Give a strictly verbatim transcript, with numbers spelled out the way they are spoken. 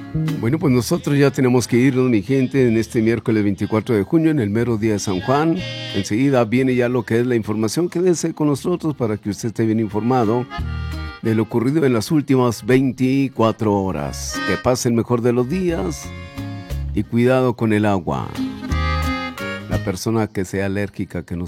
Bueno, pues nosotros ya tenemos que irnos, mi gente, en este miércoles veinticuatro de junio, en el mero día de San Juan. Enseguida viene ya lo que es la información. Quédese con nosotros para que usted esté bien informado de lo ocurrido en las últimas veinticuatro horas. Que pase el mejor de los días y cuidado con el agua. La persona que sea alérgica, que no